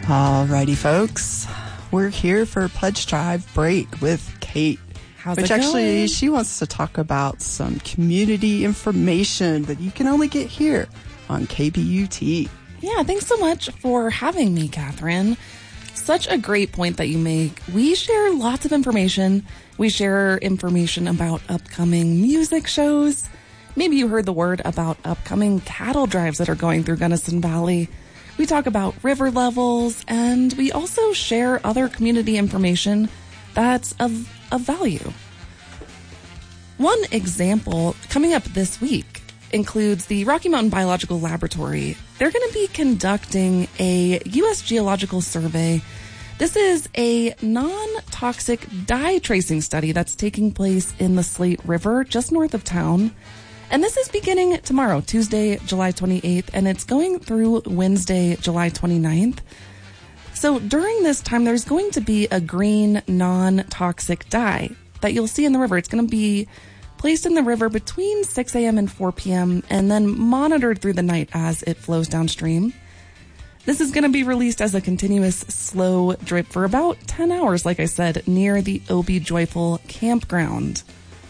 Alrighty, folks. We're here for Pledge Drive Break with Kate. Which actually, she wants to talk about some community information that you can only get here on KBUT. Yeah, thanks so much for having me, Catherine. Such a great point that you make. We share lots of information. We share information about upcoming music shows. Maybe you heard the word about upcoming cattle drives that are going through Gunnison Valley. We talk about river levels, and we also share other community information that's of value. One example coming up this week includes the Rocky Mountain Biological Laboratory. They're going to be conducting a U.S. Geological Survey. This is a non-toxic dye tracing study that's taking place in the Slate River just north of town. And this is beginning tomorrow, Tuesday, July 28th, and it's going through Wednesday, July 29th. So during this time, there's going to be a green non-toxic dye that you'll see in the river. It's going to be placed in the river between 6 a.m. and 4 p.m. and then monitored through the night as it flows downstream. This is going to be released as a continuous slow drip for about 10 hours, like I said, near the Obie Joyful campground.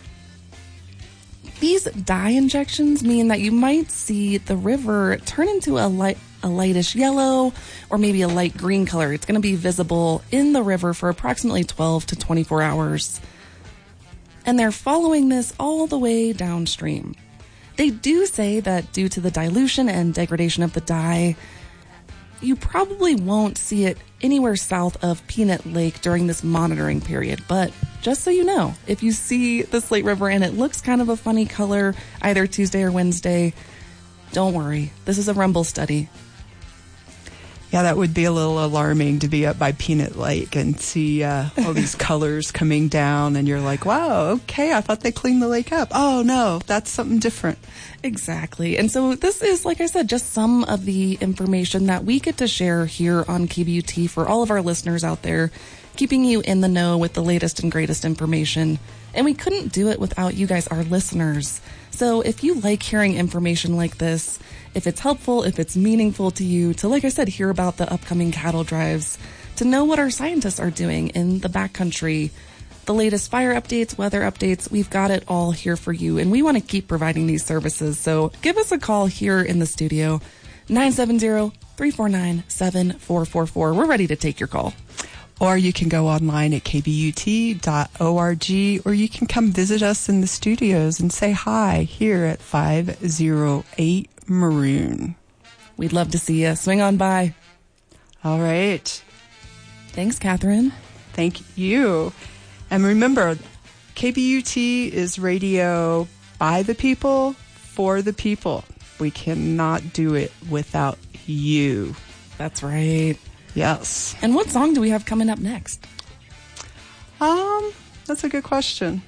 These dye injections mean that you might see the river turn into a lightish yellow or maybe a light green color. It's going to be visible in the river for approximately 12 to 24 hours. And they're following this all the way downstream. They do say that due to the dilution and degradation of the dye, you probably won't see it anywhere south of Peanut Lake during this monitoring period. But just so you know, if you see the Slate River and it looks kind of a funny color either Tuesday or Wednesday, don't worry. This is a Rumble study. Yeah, that would be a little alarming to be up by Peanut Lake and see all these colors coming down, and you're like, wow, okay, I thought they cleaned the lake up. Oh, no, that's something different. Exactly. And so this is, like I said, just some of the information that we get to share here on KBUT for all of our listeners out there, keeping you in the know with the latest and greatest information. And we couldn't do it without you guys, our listeners. So if you like hearing information like this, if it's helpful, if it's meaningful to you, to, like I said, hear about the upcoming cattle drives, to know what our scientists are doing in the backcountry, the latest fire updates, weather updates, we've got it all here for you. And we want to keep providing these services. So give us a call here in the studio, 970-349-7444. We're ready to take your call. Or you can go online at kbut.org, or you can come visit us in the studios and say hi here at 508 Maroon. We'd love to see you. Swing on by. All right. Thanks, Catherine. Thank you. And remember, KBUT is radio by the people, for the people. We cannot do it without you. That's right. Yes. And what song do we have coming up next? That's a good question.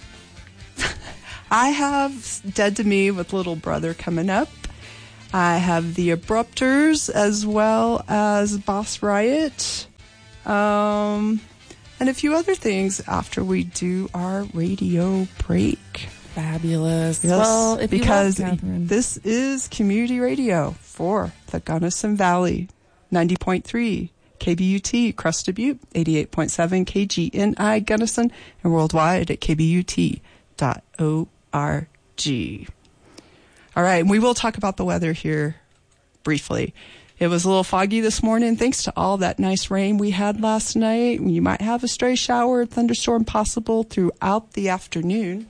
I have Dead to Me with Little Brother coming up. I have the Abrupters as well as Boss Riot. And a few other things after we do our radio break. Fabulous. Yes, well, if because you love Catherine, this is community radio for the Gunnison Valley. 90.3 KBUT, Crested Butte, 88.7 KGNI Gunnison, and worldwide at kbut.org. All right, and we will talk about the weather here briefly. It was a little foggy this morning thanks to all that nice rain we had last night. You might have a stray shower, thunderstorm possible throughout the afternoon.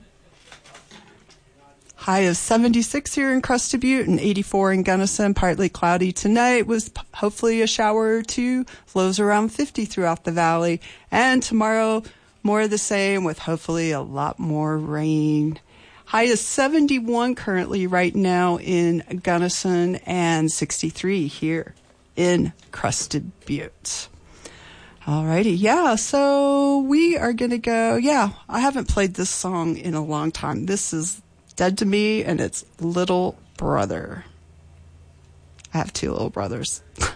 High of 76 here in Crested Butte and 84 in Gunnison. Partly cloudy tonight with hopefully a shower or two. Lows around 50 throughout the valley. And tomorrow, more of the same with hopefully a lot more rain. High is 71 currently right now in Gunnison and 63 here in Crested Butte. Alrighty, yeah, so we are going to go, I haven't played this song in a long time. This is Dead to Me, and it's Little Brother. I have two little brothers.